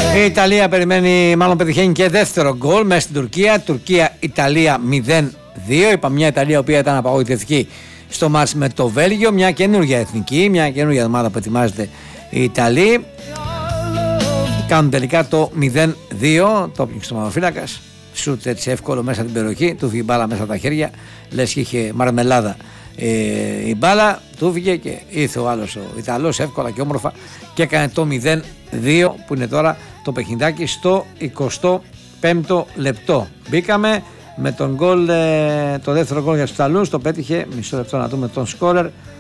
Η Ιταλία περιμένει, μάλλον πετυχαίνει και δεύτερο γκολ μέσα στην Τουρκία. Τουρκία-Ιταλία 0-2. Είπα μια Ιταλία η οποία ήταν απαγοητευτική στο μάτς με το Βέλγιο. Μια καινούργια εθνική, μια καινούργια ομάδα που ετοιμάζεται οι Ιταλοί. Κάνουν τελικά το 0-2. Το έπιξε ο μαυροφύλακας. Σουτ έτσι εύκολο μέσα την περιοχή. Του φύγει μπάλα μέσα από τα χέρια. Λες και είχε μαρμελάδα η μπάλα. Του φύγε και ήρθε ο άλλος ο Ιταλός εύκολα και όμορφα και έκανε το 0-2 που είναι τώρα το παιχνιδάκι στο 25ο λεπτό. Μπήκαμε με τον γκολ, το δεύτερο γκολ για τους Ιταλούς. Το πέτυχε, μισό λεπτό να δούμε τον σκόρερ.